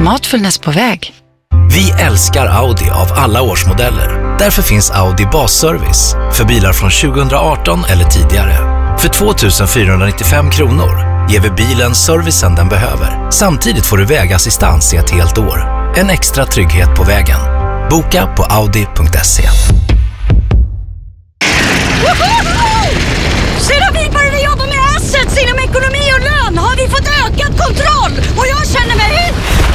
Mindfulness på väg. Vi älskar Audi av alla årsmodeller. Därför finns Audi Basservice för bilar från 2018 eller tidigare. För 2 495 kronor ger vi bilen servicen den behöver. Samtidigt får du vägassistans i ett helt år. En extra trygghet på vägen. Boka på audi.se. Sedan vi började jobba med assets inom ekonomi och lön har vi fått ökad kontroll. Och jag känner mig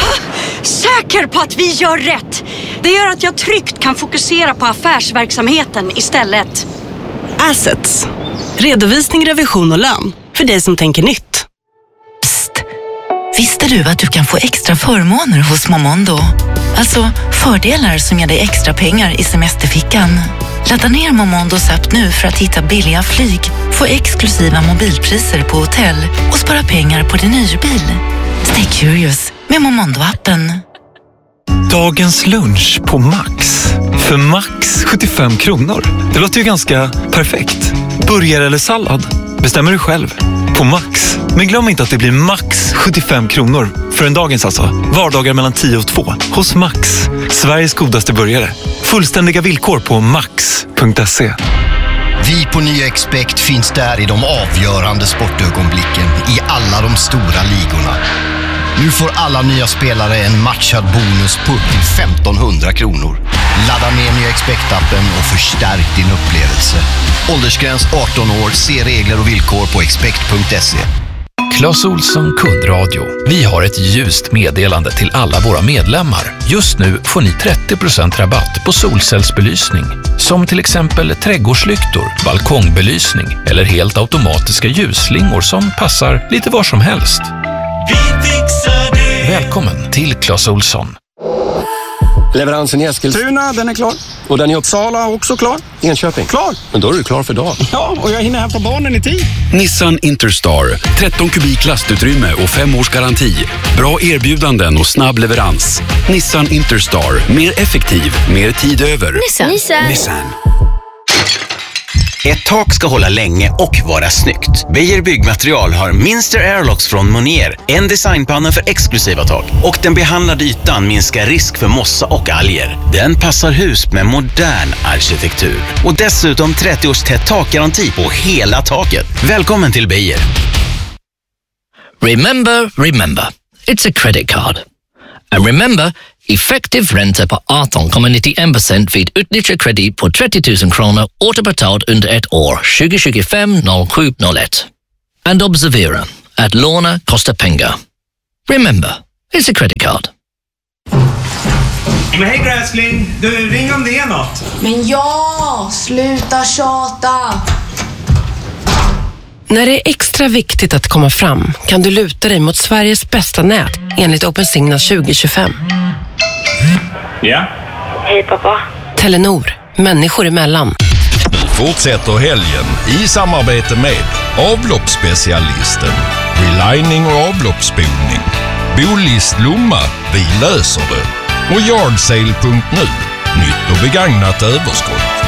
säker på att vi gör rätt. Det gör att jag tryggt kan fokusera på affärsverksamheten istället. Assets. Redovisning, revision och lön. För dig som tänker nytt. Psst! Visste du att du kan få extra förmåner hos Momondo? Alltså fördelar som ger dig extra pengar i semesterfickan. Ladda ner Momondos app nu för att hitta billiga flyg, få exklusiva mobilpriser på hotell och spara pengar på din hyrbil. Stay curious med Momondo-appen. Dagens lunch på Max. För Max 75 kronor. Det låter ju ganska perfekt. Burgare eller sallad? Bestämmer du själv. På Max. Men glöm inte att det blir Max 75 kronor. För en dagens alltså. Vardagar mellan 10 och 2. Hos Max. Sveriges godaste burgare. Fullständiga villkor på max.se. Vi på Nya Expect finns där i de avgörande sportögonblicken i alla de stora ligorna. Nu får alla nya spelare en matchad bonus på upp till 1500 kronor. Ladda ner Nya Expect-appen och förstärk din upplevelse. Åldersgräns 18 år, se regler och villkor på expect.se. Clas Ohlson kundradio. Vi har ett ljust meddelande till alla våra medlemmar. Just nu får ni 30% rabatt på solcellsbelysning. Som till exempel trädgårdslyktor, balkongbelysning eller helt automatiska ljusslingor som passar lite var som helst. Vi fixar det. Välkommen till Clas Ohlson. Leveransen i Eskilstuna, den är klar. Och den i Uppsala också klar. Enköping. Klar. Men då är du klar för dagen. Ja, och jag hinner hämta barnen i tid. Nissan Interstar. 13 kubik lastutrymme och 5 års garanti. Bra erbjudanden och snabb leverans. Nissan Interstar. Mer effektiv, mer tid över. Nissan. Ett tak ska hålla länge och vara snyggt. Beijer Byggmaterial har Minster Airlocks från Monier. En designpanna för exklusiva tak. Och den behandlade ytan minskar risk för mossa och alger. Den passar hus med modern arkitektur. Och dessutom 30 års tätt takgaranti på hela taket. Välkommen till Beijer. Remember, it's a credit card. And remember, effektiv ränta på 18,91% vid utnyttjad kredit på 30 000 kronor återbetalt under ett år 2025-07-01. And observera att låna kostar pengar. Remember, it's a credit card. Men hej gräsling, du ring om det är något. Men ja, sluta tjata. När det är extra viktigt att komma fram kan du luta dig mot Sveriges bästa nät enligt OpenSignal 2025. Ja. Hej pappa. Telenor, människor emellan. Vi fortsätter helgen i samarbete med avloppsspecialisten, relining och avloppsspolning, Bolist Lomma, vi löser det, och Yardsale.nu, nytt och begagnat överskott.